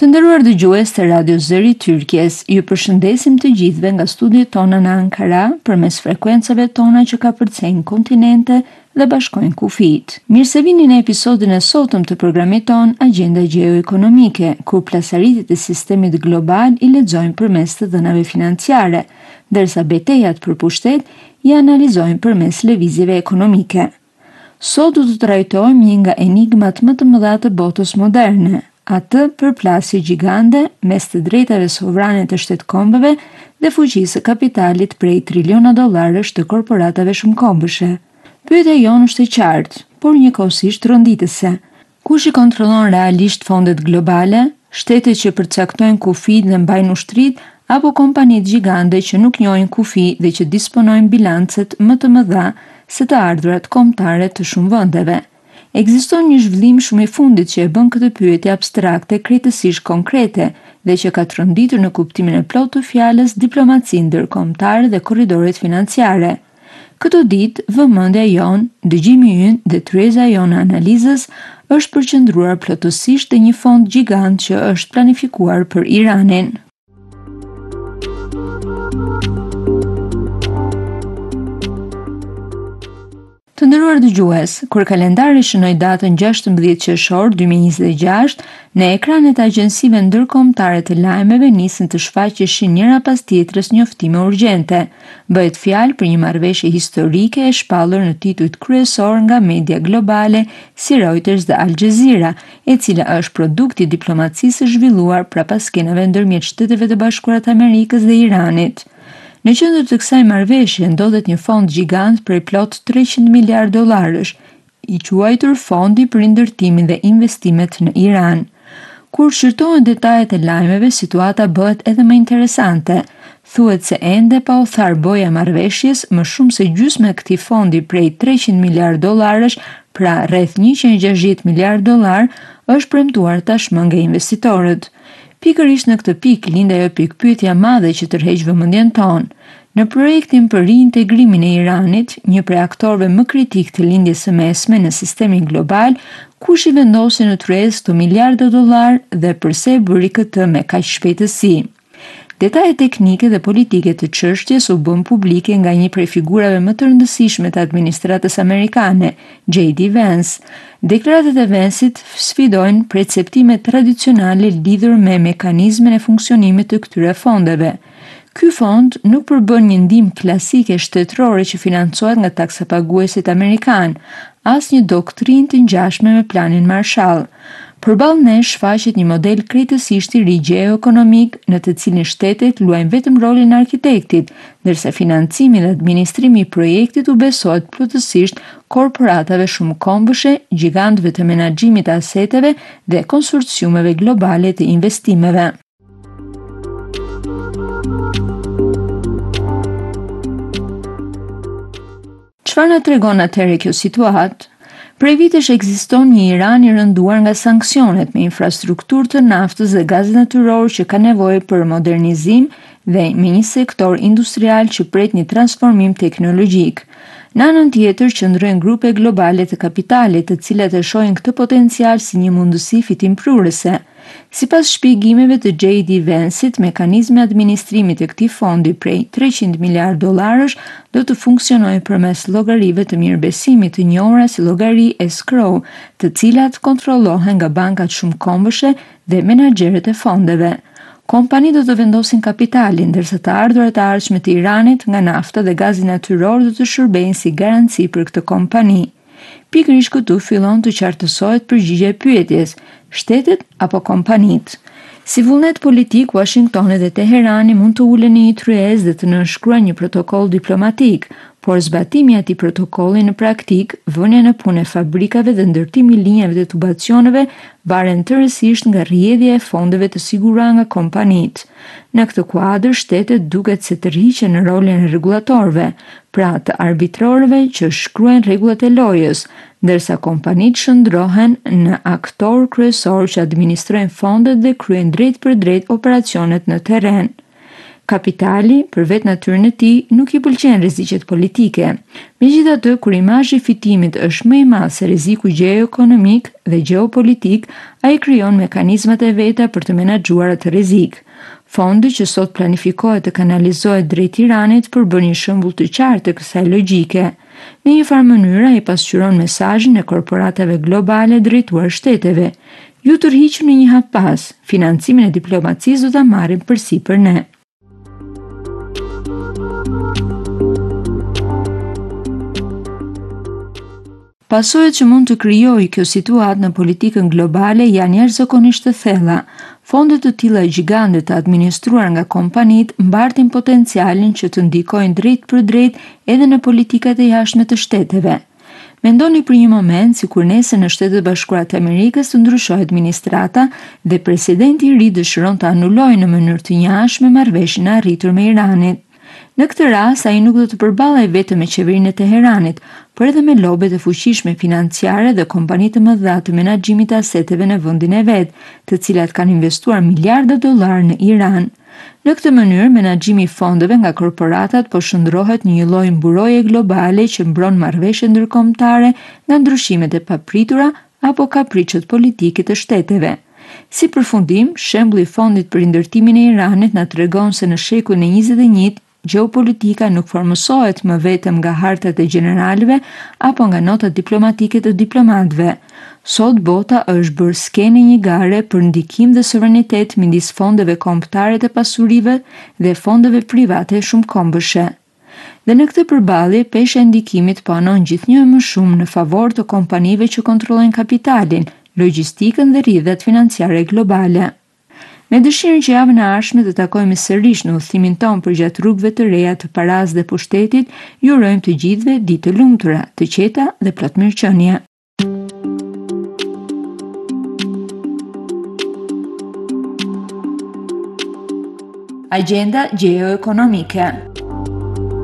Të nderuar dëgjues të Radio Zëri i Tyrkjes, ju përshëndesim të gjithëve nga studiet tona në Ankara përmes frekuencave tona që kapërcejnë kontinente dhe bashkojnë kufijt. Mirë se vini në episodin e sotëm të programit ton Agenda Gjeoekonomike, ku plasaritit e sistemit global i lexojmë përmes të dhënave financiare, ndërsa betejat për pushtet i analizojmë përmes lëvizjeve ekonomike. Sot do të trajtojmë një nga enigmat më të mëdha të botës moderne, atë përplasje gjigande mes të drejtave sovrane të shtetkombëve dhe fuqisë së kapitalit prej triliona dollarësh të korporatave shumëkombëshe. Pyetja jonë është e qartë, por njëkohësisht rënditëse. Kush i kontrollon realisht fondet globale, shtetet që përcaktojnë kufijt dhe mbajnë ushtrit, apo kompanitë gjigande që nuk njohin kufi dhe që disponojnë bilancet më të mëdha se të ardhurat kombëtare të shumë vendeve? Ekziston një zhvillim shumë i fundit që e bën këtë pyetje abstrakte krejtësisht konkrete dhe që ka tronditur në kuptimin e plotë të fjalës diplomacinë ndërkombëtare dhe korridoret financiare. Këto ditë, vëmendja jonë, dëgjimi ynë dhe tryeza jonë e analizës është përqendruar plotësisht te një fond gjigant që është planifikuar për Iranin. Të nderuar dëgjues, kur kalendari shënoi datën 16 qershor 2026, në ekranet e agjensive ndërkombëtare të lajmeve nisën të shfaqeshin njëra pas tjetrës njoftime urgjente. Bëhet fjalë për një marrëveshje historike e shpallur në titujt kryesor nga media globale si Reuters dhe Al Jazeera, e cila është produkti i diplomacisë së zhvilluar prapas skenave ndërmjet Shteteve të Bashkuara të Amerikës dhe Iranit. Në qendër të kësaj marrëveshje ndodhet një fond gjigant prej plot 300 miliard dollarësh, i quajtur Fondi për Ndërtimin dhe Investimet në Iran. Kur shqyrtohen detajet e lajmeve, situata bëhet edhe më interesante. Thuhet se ende pa u tharë boja e marrëveshjes, më shumë se gjysma e këtij fondi prej 300 miliard dollarësh, pra rreth 160 miliard dollar, është premtuar tashmë nga investitorët. Pikërisht në këtë pikë lind ajo pikpyetja e madhe që tërheq vëmendjen tonë. Në projektin për riintegrimin e Iranit, një prej aktorëve më kritik të lindjes së mesme në sistemin global, kush i vendosi në tryezë këto miliarda dollar dhe pse e bëri këtë me kaq shpejtësi? Detajet teknike dhe politike të çështjes u bën publike nga një prej figurave më të rëndësishme të administratës amerikane, J.D. Vance. Deklaratat e Vance'it sfidojnë perceptimet tradicionale lidhur me mekanizmin e funksionimit të këtyre fondeve. Ky fond nuk përbën një ndihmë klasike shtetërore që financohet nga taksapaguesit amerikan, as një doktrinë të ngjashme me planin Marshall. Përballë nesh shfaqet një model krejtësisht i ri gjeoekonomik në të cilin shtetet luajnë vetëm rolin e arkitektit, ndërsa financimi dhe administrimi i projektit u besohet plotësisht korporatave shumëkombëshe, gjigantëve të menaxhimit të aseteve dhe konsorciumeve globale të investimeve. Çfarë na tregon atëherë kjo situatë? Prej vitesh ekziston një Iran i rënduar nga sanksionet me infrastrukturë të naftës dhe gazit natyror që ka nevojë për modernizim dhe me një sektor industrial që pret një transformim teknologjik. Në anën tjetër qëndrojnë grupe globale të kapitalit, të cilat e shohin këtë potencial si një mundësi fitimprurëse. Sipas shpjegimeve të J.D. Vance'it, mekanizmi administrimit të këtij fondi prej 300 miliard dollarësh do të funksionojë përmes llogarive të mirëbesimit të njohura si llogari escrow, të cilat kontrollohen nga bankat shumëkombëshe dhe menaxherët e fondeve. Kompanitë do të vendosin kapitalin, ndërsa të ardhurat e ardhshme të Iranit nga nafta dhe gazi natyror do të shërbejnë si garanci për këtë kompani. Pikërisht këtu fillon të qartësohet përgjigjja e pyetjes: shtetet apo kompanitë? Si vullnet politik, Washingtoni dhe Teherani mund të ulen në një tryezë dhe të nënshkruajnë një protokoll diplomatik, por zbatimi i atij protokolli në praktik, vënia në punë e fabrikave dhe ndërtimi i linjave të tubacioneve varen tërësisht nga rrjedhja e fondeve të siguruara nga kompanitë. Në këtë kuadër, shtetet duket se tërhiqen në rolin e rregullatorëve, pra të arbitrorëve që shkruajnë rregullat e lojës, ndërsa kompanitë shndrohen në aktor kryesor që administrojnë fondet dhe kryejnë drejt për drejt operacionet në terren. Kapitali, për vetë natyrën e tij, nuk I pëlqen rreziqet politike. Megjithatë, kur imazhi I fitimit është më I madh se rreziku gjeoekonomik dhe gjeopolitik, ai krijon mekanizmat e veta për të menaxhuar atë rrezik. Fondi që sot planifikohet të kanalizohet drejt Tiranit përbën një shembull të qartë të kësaj logjike. Në një farë mënyrë ai pasqyron mesazhin e korporatave globale drejtuar shteteve. Ju tërhiqni një hap pas, financimin e diplomacisë do ta marrim përsipër ne. Pasojat që mund të krijojë kjo situatë në politikën globale janë jashtëzakonisht të thella. Fonde të tilla gjigande të administruar nga kompanitë mbartin potencialin që të ndikojnë drejt për drejt edhe në politikat e jashtme të shteteve. Mendoni për një moment sikur nesër në Shtetet e Bashkuara të Amerikës të ndryshojë administrata dhe presidenti I ri dëshiron të anulojë në mënyrë të njashme marrëveshjen e arritur me Iranin. Në këtë rast, ai nuk do të përballej vetëm me qeverinë e Teheranit, por edhe me lobet e fuqishme financiare dhe kompani të mëdha të menaxhimit të aseteve në vendin e vet, të cilat kanë investuar miliarda dollar në Iran. Në këtë mënyrë, menaxhimi I fondeve nga korporatat po shndrohet në një lloj mburoje globale që mbron marrëveshjet ndërkombëtare nga ndryshimet e papritura apo kapriçet politike të shteteve. Si përfundim, shembulli I fondit për ndërtimin e Iranit na tregon se në shekullin e 21 gjeopolitika nuk formësohet më vetëm nga hartat e gjeneralëve apo nga notat diplomatike të diplomatëve. Sot bota është bërë skenë një gare për ndikim dhe suverenitet midis fondeve kombëtare të pasurive dhe fondeve private shumëkombëshe. Dhe në këtë përballje, pesha e ndikimit po anon gjithnjë më shumë në favor të kompanive që kontrollojnë kapitalin, logjistikën dhe rrjedhat financiare globale. Me dëshirën që javën e ardhshme të takojmë sërish në udhëtimin ton përgjatë rrugëve të reja të paras dhe pushtetit, ju urojmë të gjithëve ditë të lumtura, të qeta dhe plot mirëqenie. Agenda gjeoekonomike.